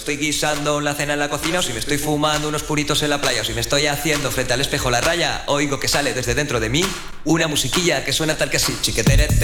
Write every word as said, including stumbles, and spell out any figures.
estoy guisando la cena en la cocina, o si me estoy fumando unos puritos en la playa, o si me estoy haciendo frente al espejo la raya, oigo que sale desde dentro de mí una musiquilla que suena tal que así, chiqueterete.